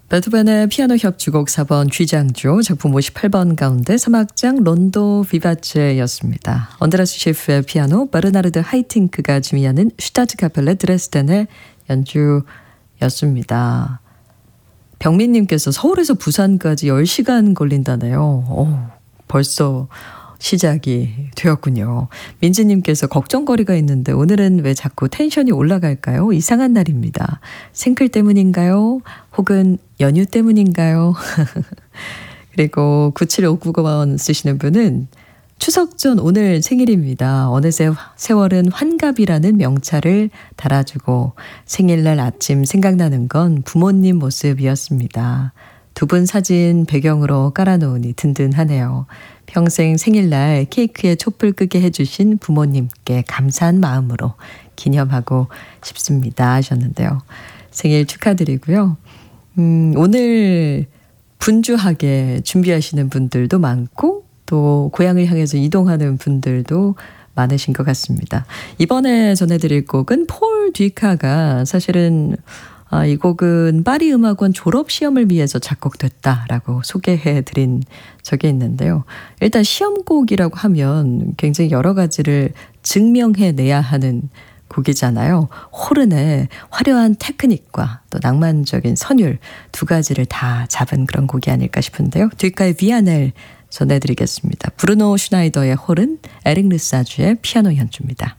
베토벤의 피아노 협주곡 4번 G장조 작품 58번 가운데 3악장 론도 비바체였습니다. 언드라스 셰프의 피아노, 베르나르드 하이팅크가 지휘하는 슈타트카펠레 드레스덴의 연주였습니다. 병민님께서 서울에서 부산까지 10시간 걸린다네요. 벌써 시작이 되었군요. 민지님께서 걱정거리가 있는데 오늘은 왜 자꾸 텐션이 올라갈까요? 이상한 날입니다. 생클 때문인가요? 혹은 연휴 때문인가요? 그리고 9759번 쓰시는 분은 추석 전 오늘 생일입니다. 어느새 세월은 환갑이라는 명찰을 달아주고 생일날 아침 생각나는 건 부모님 모습이었습니다. 두 분 사진 배경으로 깔아놓으니 든든하네요. 평생 생일날 케이크에 촛불 끄게 해주신 부모님께 감사한 마음으로 기념하고 싶습니다 하셨는데요. 생일 축하드리고요. 오늘 분주하게 준비하시는 분들도 많고 또 고향을 향해서 이동하는 분들도 많으신 것 같습니다. 이번에 전해드릴 곡은 폴 뒤카가 사실은 이 곡은 파리 음악원 졸업시험을 위해서 작곡됐다라고 소개해드린 적이 있는데요. 일단 시험곡이라고 하면 굉장히 여러 가지를 증명해내야 하는 곡이잖아요. 호른의 화려한 테크닉과 또 낭만적인 선율 두 가지를 다 잡은 그런 곡이 아닐까 싶은데요. 뒤가의 비아넬 전해드리겠습니다. 브루노 슈나이더의 호른, 에릭 르사주의 피아노 연주입니다.